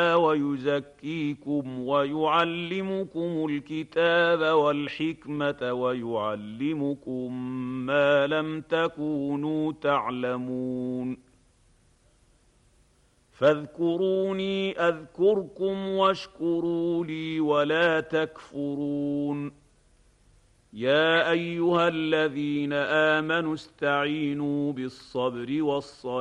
ويزكيكم ويعلمكم الكتاب والحكمة ويعلمكم ما لم تكونوا تعلمون فاذكروني أذكركم واشكروا لي ولا تكفرون يا أيها الذين آمنوا استعينوا بالصبر والصلاة